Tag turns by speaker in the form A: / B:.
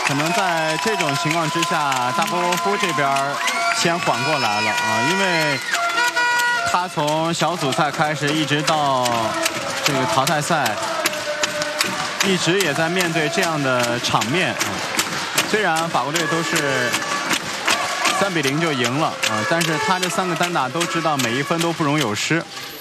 A: 可能在这种情况之下，大波夫这边先缓过来了啊，因为他从小组赛开始一直到这个淘汰赛，一直也在面对这样的场面啊。虽然法国队都是3比0就赢了啊，但是他这3个单打都知道每一分都不容有失。